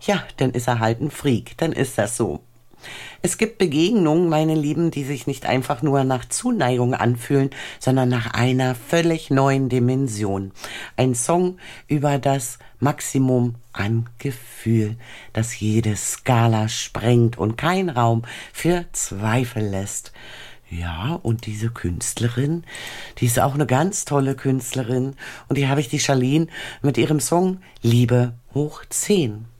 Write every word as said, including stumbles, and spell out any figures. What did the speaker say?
ja, dann ist er halt ein Freak, dann ist das so. Es gibt Begegnungen, meine Lieben, die sich nicht einfach nur nach Zuneigung anfühlen, sondern nach einer völlig neuen Dimension. Ein Song über das Maximum an Gefühl, das jede Skala sprengt und kein Raum für Zweifel lässt. Ja, und diese Künstlerin, die ist auch eine ganz tolle Künstlerin. Und die habe ich, die Charlene, mit ihrem Song Liebe hoch zehn.